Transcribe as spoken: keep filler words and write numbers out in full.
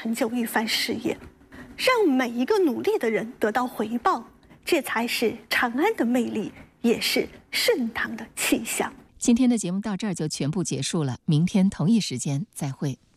成就一番事业，让每一个努力的人得到回报，这才是长安的魅力，也是盛唐的气象。 今天的节目到这儿就全部结束了，明天同一时间再会。